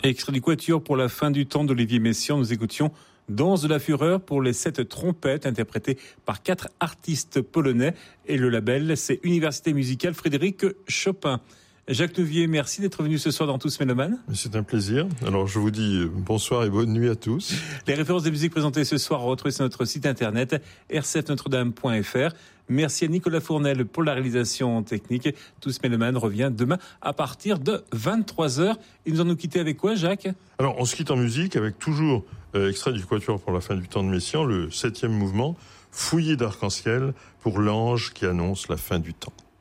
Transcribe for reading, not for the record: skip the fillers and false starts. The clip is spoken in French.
Extrait du Quatuor pour la fin du temps d'Olivier Messiaen. Nous écoutions Danse de la fureur pour les 7 trompettes, interprétées par 4 artistes polonais. Et le label, c'est Université musicale Frédéric Chopin. Jacques Nouvier, merci d'être venu ce soir dans Tous Mélomanes. C'est un plaisir. Alors je vous dis bonsoir et bonne nuit à tous. Les références des musiques présentées ce soir à retrouver sur notre site internet rcfnotredame.fr. Merci à Nicolas Fournel pour la réalisation technique. Tous Mélomanes revient demain à partir de 23h. Et nous allons nous quitter avec quoi, Jacques ? Alors on se quitte en musique avec toujours extrait du Quatuor pour la fin du temps de Messiaen, le 7e mouvement, Fouillé d'arc-en-ciel pour l'ange qui annonce la fin du temps.